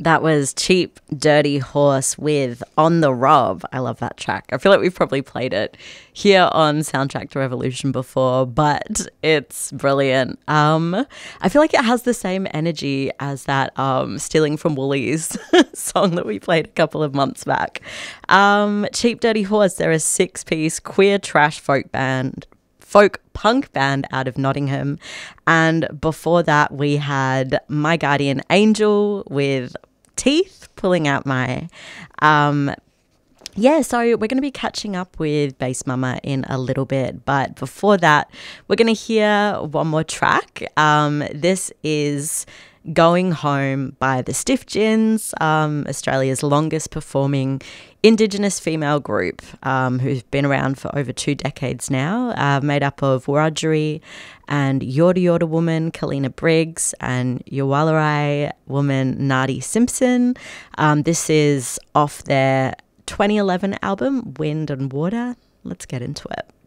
That was Cheap Dirty Horse with On the Rob. I love that track. I feel like we've probably played it here on Soundtrack to Revolution before, but it's brilliant. I feel like it has the same energy as that Stealing from Woolies song that we played a couple of months back. Cheap Dirty Horse, they're a 6-piece queer trash folk punk band out of Nottingham. And before that, we had My Guardian Angel with Teeth, pulling out my so we're going to be catching up with Bass Mama in a little bit, but before that we're going to hear one more track. This is Going Home by the Stiff Gins, Australia's longest performing Indigenous female group, who've been around for over 2 decades now, made up of Wiradjuri and Yorta Yorta woman Kalina Briggs and Yawalarai woman Nadi Simpson. This is off their 2011 album, Wind and Water. Let's get into it.